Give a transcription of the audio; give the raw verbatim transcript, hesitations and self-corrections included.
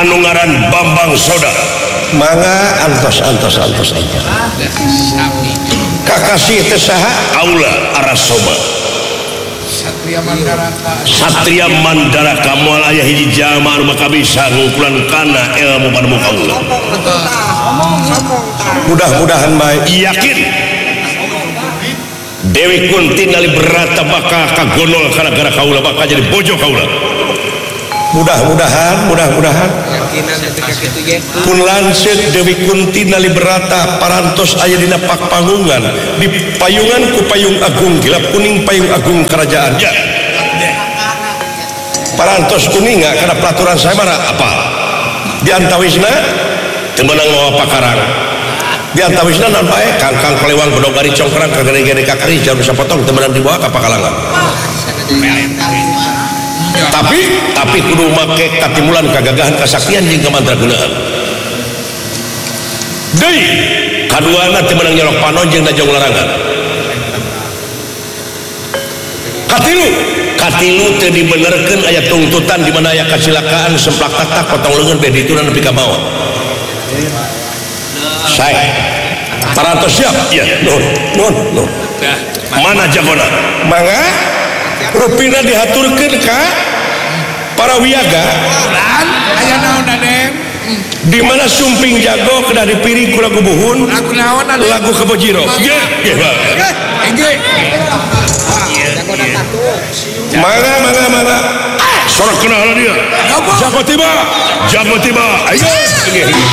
anu ngaran Bambang Soda. Mangga antos antos antos aja. Kakasih teh saha? Aula Arasoba. Satria Mandaraka. Satria Mandaraka moal aya hiji jalma anu makabisa ngukulan kana ilmu pada muka Allah. Mudah-mudahan baik. Yakin Dewi Kunti nali berata bakal kagonol kana gara kaula bakal jadi bojo kaula. Mudah-mudahan, mudah-mudahan. Pun lanceuk Dewi Kunti nali berata parantos aya dina pakpangungan di payungan ku payung agung gilap kuning payung agung kerajaan. Ya. Parantos kuning nggak karena peraturan saya mana apa? Di antawisna teu meunang mawa pakarang. di antawisna non bae kangkang kelewang bedog ari congkrang kagede-gede kakari jangan bisa potong teu meunang dibawa ka pakalangan. Tapi tapi kudu make katimulan kagagahan kasaktian jeung kamandragunaan. Deui kaduana teu meunang nyolok panon jeung najong larangan. Katilu katilu teu dibenerkeun aya tuntutan di mana aya kasilakaan semplak tatak potong leungeun beh ditunan nepi ka maot. Sae parantos siap ya nuhun nuhun nuhun. Mana jagona? Mangga rupina dihaturkeun ka para wiaga Dan aya naon Adem? di mana sumping jago kedah dipiring ku lagu buhun Lagu naon Adem? lagu kabojiro. Ye, ye, Bang. Engge. Mangga mangga mangga Sorak kenal dia. Apa? Jago tiba. Jago tiba. Ayo.